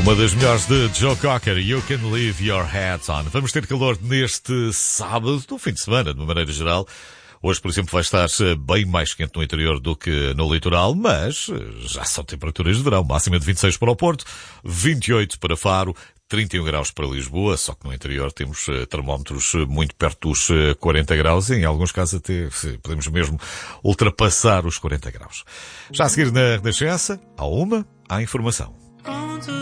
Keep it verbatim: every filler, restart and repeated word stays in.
Uma das melhores de Joe Cocker, You Can Leave Your Hat On. Vamos ter calor neste sábado, no fim de semana, de uma maneira geral. Hoje, por exemplo, vai estar bem mais quente no interior do que no litoral, mas já são temperaturas de verão. Máxima de vinte e seis para o Porto, vinte e oito para Faro, trinta e um graus para Lisboa, só que no interior temos termómetros muito perto dos quarenta graus e em alguns casos até podemos mesmo ultrapassar os quarenta graus. Já a seguir na Renascença, à uma, há informação.